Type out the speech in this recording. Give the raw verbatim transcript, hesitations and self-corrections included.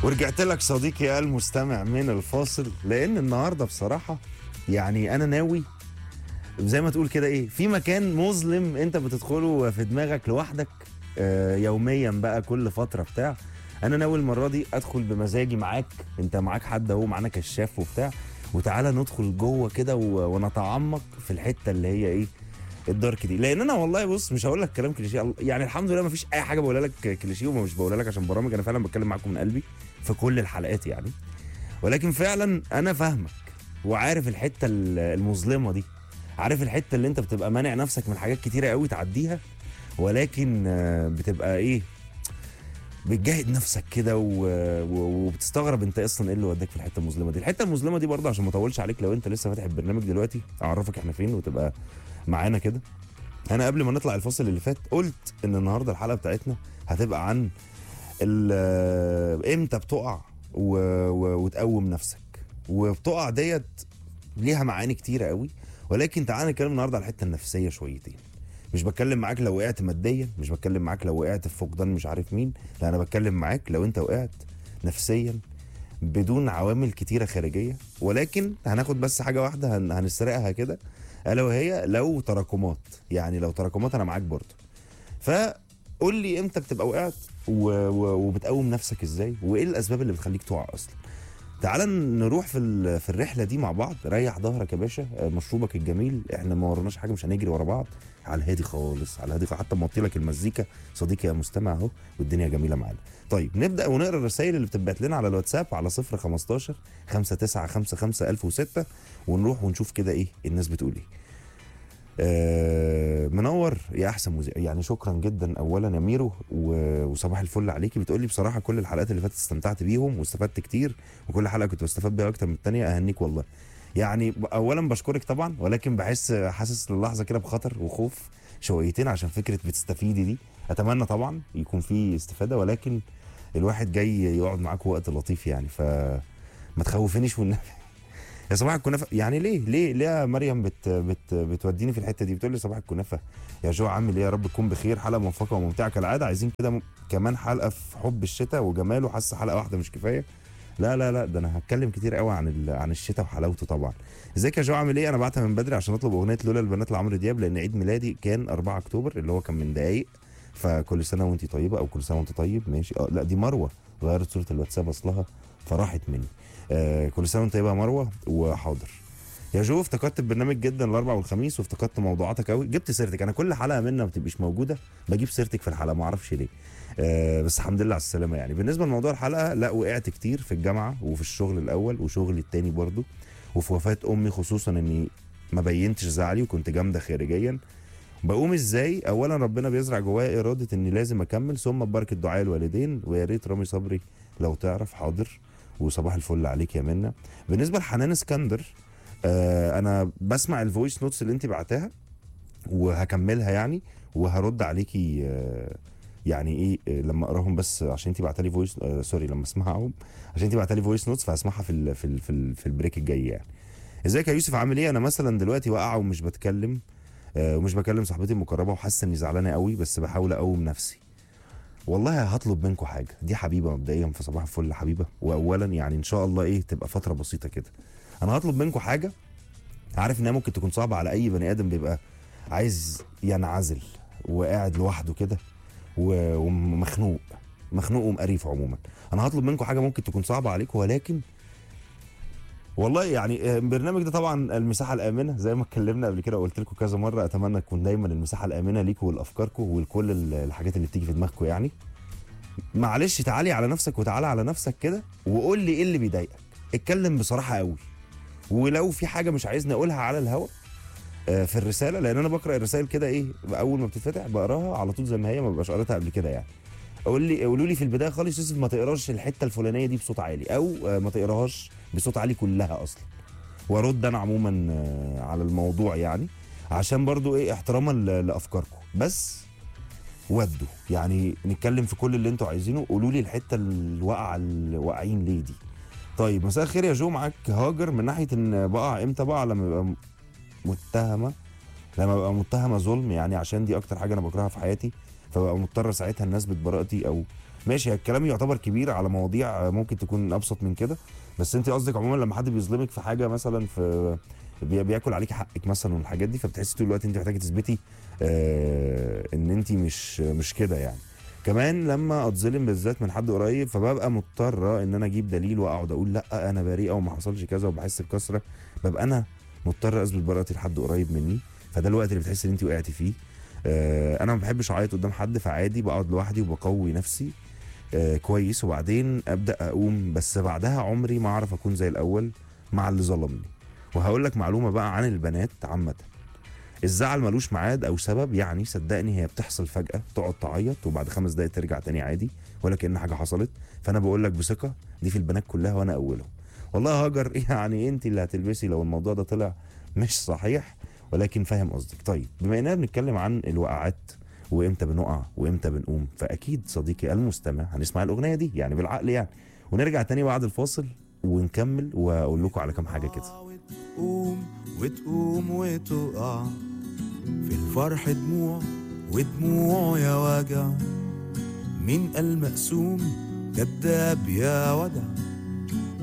ورجعت لك صديقي يا المستمع من الفاصل، لان النهارده بصراحه يعني انا ناوي زي ما تقول كده ايه، في مكان مظلم انت بتدخله في دماغك لوحدك آه، يوميا بقى كل فتره بتاع. انا ناوي المره دي ادخل بمزاجي معاك، انت معاك حد اهو، معانا كشاف وبتاع، وتعالى ندخل جوه كده و- ونتعمق في الحته اللي هي ايه، الدارك دي. لان انا والله بص مش هقول لك كلام كليشيه، يعني الحمد لله ما فيش اي حاجه بقولها لك كليشيه، ومش بقولها لك عشان برامج، انا فعلا بتكلم معاكم من قلبي في كل الحلقات يعني. ولكن فعلا انا فاهمك وعارف الحته ال- المظلمه دي، عارف الحته اللي انت بتبقى مانع نفسك من حاجات كتيره قوي تعديها، ولكن آه، بتبقى ايه، بتجاهد نفسك كده و- و- وبتستغرب انت اصلا ايه اللي وداك في الحته المظلمه دي. الحته المظلمه دي برضه عشان ما اطولش عليك، لو انت لسه فاتح البرنامج دلوقتي اعرفك احنا فين وتبقى معانا كده. انا قبل ما نطلع الفاصل اللي فات قلت ان النهارده الحلقه بتاعتنا هتبقى عن ال- امتى بتقع و... و... وتقوم نفسك. وبتقع ديت ليها معاني كتيره قوي، ولكن تعالى نتكلم النهارده على الحته النفسيه شويتين. مش بتكلم معاك لو وقعت ماديا، مش بتكلم معاك لو وقعت في فقدان مش عارف مين، لا انا بتكلم معاك لو انت وقعت نفسيا بدون عوامل كتيره خارجيه، ولكن هناخد بس حاجه واحده هن... هنسرقها كده، الا وهي لو تراكمات. يعني لو تراكمات انا معاك برضه. فقول لي امتى بتبقى وقعت و... و... وبتقوم نفسك ازاي، وايه الاسباب اللي بتخليك تقع اصلا. تعال نروح في ال... في الرحله دي مع بعض. ريح ظهرك يا باشا، آه، مشروبك الجميل، احنا ما ورناش حاجه، مش هنجري ورا بعض، على الهادي خالص، على الهادي خالص. حتى موطي لك المزيكا صديقي يا مستمع اهو، والدنيا جميله معانا. طيب نبدا ونقرا الرسائل اللي بتبعت لنا على الواتساب على صفر خمستاشر خمسة تسعة خمسة خمسة ألف وستة، ونروح ونشوف كده ايه الناس بتقول ايه. آه، منور يا احسن مذيع، يعني شكرا جدا اولا يا ميرو، و- وصباح الفل عليكي. بتقولي بصراحه كل الحلقات اللي فاتت استمتعت بيهم واستفدت كتير، وكل حلقه كنت بستفاد بيها اكتر من الثانيه، اهنيك والله. يعني ب- اولا بشكرك طبعا، ولكن بحس حاسس للحظه كده بخطر وخوف شويتين عشان فكره بتستفيدي دي. اتمنى طبعا يكون في استفاده، ولكن الواحد جاي يقعد معاكم وقت لطيف يعني، فما تخوفنيش والنبي. يا صباح الكنافه، يعني ليه ليه ليه يا مريم بت بت بتوديني في الحته دي، بتقول لي صباح الكنافه يا جو، عامل ايه، يا رب تكون بخير، حلقه موفقه وممتعه كالعاده، عايزين كده م- كمان حلقه في حب الشتاء وجماله، حاسه حلقه واحده مش كفايه. لا لا لا، ده انا هتكلم كتير قوي عن ال... عن الشتاء وحلاوته طبعا. ازيك يا جو، عامل ايه، انا بعتها من بدري عشان اطلب اغنيه لولا البنات لعمرو دياب، لان عيد ميلادي كان أربعة اكتوبر اللي هو كان من دقايق، فكل سنه وانت طيبه، او كل سنه وانت طيب. ماشي، اه لا دي مروه غيرت صوره الواتساب اصلها فراحت مني. آه كل سنه وانت طيبه يا مروه، وحاضر. يا جو، افتقدت البرنامج جدا الاربع والخميس، وافتقدت موضوعاتك قوي، جبت سيرتك، انا كل حلقه منا ما بتبقيش موجوده بجيب سيرتك في الحلقه، ما اعرفش ليه. آه بس الحمد لله على السلامه. يعني بالنسبه لموضوع الحلقه، لا وقعت كتير في الجامعه وفي الشغل الاول وشغلي التاني برضو، وفي وفاه امي خصوصا، اني ما بينتش زعلي وكنت جامده خارجيا. بقوم ازاي؟ اولا ربنا بيزرع جوايا اراده اني لازم اكمل، ثم ببركه دعاء الوالدين، ويا ريت رامي صبري لو تعرف. حاضر، وصباح الفل عليك يا منى. بالنسبه لحنان اسكندر، آه انا بسمع الفويس نوتس اللي انت بعتها وهكملها يعني، وهرد عليكي آه يعني ايه آه، لما اقراهم، بس عشان انت بعتلي فويس آه سوري لما اسمعهم، عشان انت بعتلي فويس نوتس فهسمعها في ال في ال في, ال في البريك الجاي يعني. ازيك يا يوسف، عامل ايه؟ انا مثلا دلوقتي واقعه ومش بتكلم، آه ومش بكلم صاحبتي المقربه، وحاسه اني زعلانه قوي، بس بحاول اقوم نفسي. والله هطلب منكم حاجه، دي حبيبه مبدئيا، في صباح الفل حبيبه، واولا يعني ان شاء الله ايه تبقى فتره بسيطه كده. انا هطلب منكم حاجه، عارف انها ممكن تكون صعبه على اي بني ادم بيبقى عايز ينعزل وقاعد لوحده كده و- ومخنوق، مخنوق ومقريف عموما. انا هطلب منكم حاجه ممكن تكون صعبه عليكم، ولكن والله يعني آه، البرنامج ده طبعا المساحه الامنه زي ما اتكلمنا قبل كده وقلت لكم كذا مره، اتمنى تكون دايما المساحه الامنه ليكم ولافكاركم ولكل ال- الحاجات اللي بتيجي في دماغكم يعني. معلش تعالي على نفسك وتعالى على نفسك كده، وقول لي ايه اللي بيضايقك، اتكلم بصراحه قوي. ولو في حاجه مش عايزني اقولها على الهوا آه، في الرساله، لان انا بقرا الرسائل كده ايه، اول ما بتتفتح بقراها على طول زي ما هي، ما ببقاش قريتها قبل كده يعني. قول لي قولوا لي في البدايه خالص، يوسف ما تقراش الحته الفلانيه دي بصوت عالي، او آه، ما تقراهاش بصوت عالي كلها اصلا، وارد انا عموما آه، على الموضوع يعني، عشان برضو ايه احتراما ل- لافكاركم. بس ودوا يعني نتكلم في كل اللي انتوا عايزينه، قولوا لي الحته الواقعه اللي واقعين ليه دي. طيب مساء الخير يا جو، معاك هاجر. من ناحيه ان بقع امتى؟ بقع لما ببقى متهمه، لما ببقى متهمه ظلم يعني، عشان دي اكتر حاجه انا بكرهها في حياتي، فببقى مضطر ساعتها ان اثبت براءتي او ماشي الكلام يعتبر كبير على مواضيع ممكن تكون ابسط من كده، بس انت قصدك عموما لما حد بيظلمك في حاجه مثلا، في بي- بياكل عليك حقك مثلا والحاجات دي، فبتحسي طول الوقت انت محتاجه تثبتي آه ان انت مش مش كده يعني. كمان لما اتظلم بالذات من حد قريب، فببقى مضطره ان انا اجيب دليل واقعد اقول لا انا بريئه وما حصلش كذا وبحس بكسره، ببقى انا مضطر اثبت براءتي لحد قريب مني. فده الوقت اللي بتحس ان انت وقعتي فيه. آه انا ما بحبش اعيط قدام حد، فعادي بقعد لوحدي وبقوي نفسي آه كويس، وبعدين ابدا اقوم. بس بعدها عمري ما اعرف اكون زي الاول مع اللي ظلمني. وهقول لك معلومه بقى عن البنات عامه، الزعل ملوش ميعاد او سبب، يعني صدقني هي بتحصل فجاه، تقعد تعيط وبعد خمس دقايق ترجع تاني عادي ولا كأن حاجه حصلت. فانا بقول لك بثقه دي في البنات كلها وانا اولهم. والله هاجر يعني انت اللي هتلبسي لو الموضوع ده طلع مش صحيح، ولكن فاهم قصدك. طيب بما اننا بنتكلم عن الوقعات وامتى بنقع وامتى بنقوم، فاكيد صديقي المستمع هنسمع الاغنيه دي يعني بالعقل يعني، ونرجع تاني بعد الفاصل ونكمل واقول لكم على كام حاجه كده. وتقوم وتقوم وتقع في الفرح دموع ودموع يا وجع، مين قال مقسوم كداب يا ودع،